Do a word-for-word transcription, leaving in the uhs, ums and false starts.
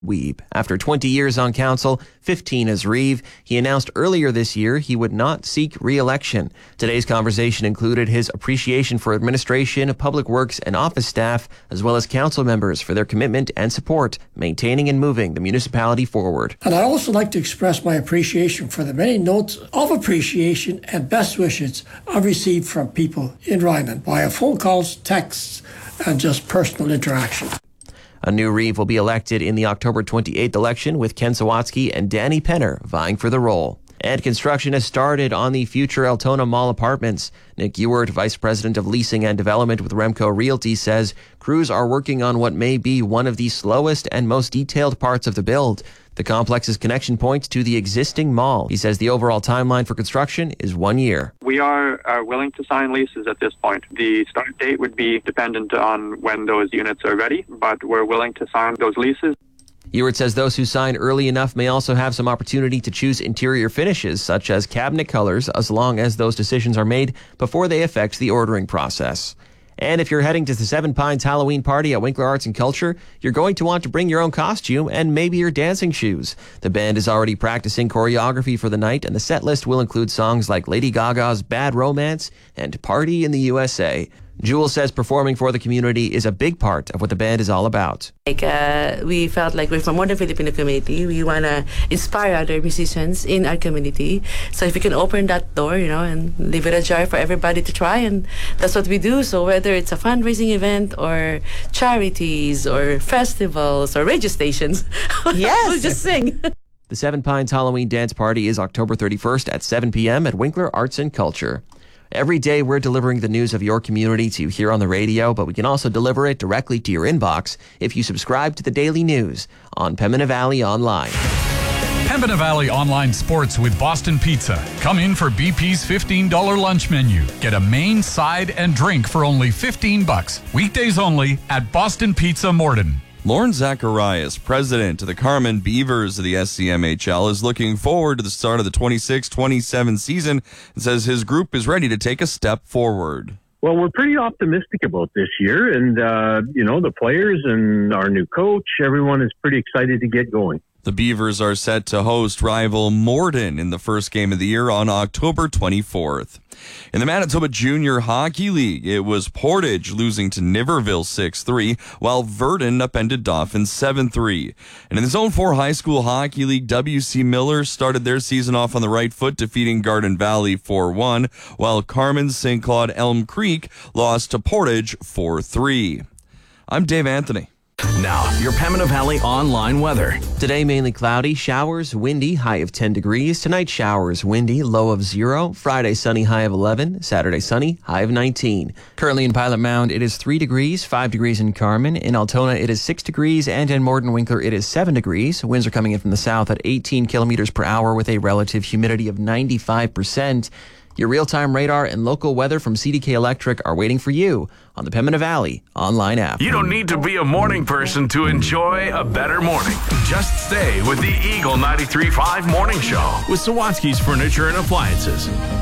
Wiebe. After twenty years on council, fifteen as Reeve, he announced earlier this year he would not seek re-election. Today's conversation included his appreciation for administration, public works, and office staff, as well as council members for their commitment and support, maintaining and moving the municipality forward. And I'd also like to express my appreciation for the many notes of appreciation and best wishes I've received from people in Ryman via phone calls, texts, and just personal interaction. A new Reeve will be elected in the October twenty-eighth election, with Ken Sawatsky and Danny Penner vying for the role. And construction has started on the future Altona Mall apartments. Nick Ewart, Vice President of Leasing and Development with Remco Realty, says crews are working on what may be one of the slowest and most detailed parts of the build, the complex's connection point to the existing mall. He says the overall timeline for construction is one year. We are, are willing to sign leases at this point. The start date would be dependent on when those units are ready, but we're willing to sign those leases. Ewart says those who sign early enough may also have some opportunity to choose interior finishes, such as cabinet colors, as long as those decisions are made before they affect the ordering process. And if you're heading to the Seven Pines Halloween party at Winkler Arts and Culture, you're going to want to bring your own costume and maybe your dancing shoes. The band is already practicing choreography for the night, and the set list will include songs like Lady Gaga's Bad Romance and Party in the U S A. Jewel says performing for the community is a big part of what the band is all about. Like uh, we felt like we're from Modern Filipino community. We want to inspire other musicians in our community. So if we can open that door, you know, and leave it ajar for everybody to try, and that's what we do. So whether it's a fundraising event or charities or festivals or radio stations, yes, we'll just sing. The Seven Pines Halloween Dance Party is October thirty-first at seven p.m. at Winkler Arts and Culture. Every day, we're delivering the news of your community to you here on the radio, but we can also deliver it directly to your inbox if you subscribe to the Daily News on Pembina Valley Online. Pembina Valley Online Sports with Boston Pizza. Come in for B P's fifteen dollars lunch menu. Get a main, side, and drink for only fifteen bucks. Weekdays only at Boston Pizza Morden. Lauren Zacharias, president of the Carman Beavers of the S C M H L, is looking forward to the start of the twenty-six twenty-seven season and says his group is ready to take a step forward. Well, we're pretty optimistic about this year, and, uh, you know, the players and our new coach, everyone is pretty excited to get going. The Beavers are set to host rival Morden in the first game of the year on October twenty-fourth. In the Manitoba Junior Hockey League, it was Portage losing to Niverville six three, while Verdun upended Dauphin seven three. And in the Zone four High School Hockey League, W C Miller started their season off on the right foot, defeating Garden Valley four one, while Carmen's Saint Claude Elm Creek lost to Portage four three. I'm Dave Anthony. Now, your Pembina Valley online weather. Today, mainly cloudy, showers, windy, high of ten degrees. Tonight, showers, windy, low of zero. Friday, sunny, high of eleven. Saturday, sunny, high of nineteen. Currently in Pilot Mound, it is three degrees, five degrees in Carman. In Altona, it is six degrees, and in Morden Winkler, it is seven degrees. Winds are coming in from the south at eighteen kilometers per hour with a relative humidity of ninety-five percent. Your real-time radar and local weather from C D K Electric are waiting for you on the Pembina Valley online app. You don't need to be a morning person to enjoy a better morning. Just stay with the Eagle ninety-three point five Morning Show with Sawatsky's Furniture and Appliances.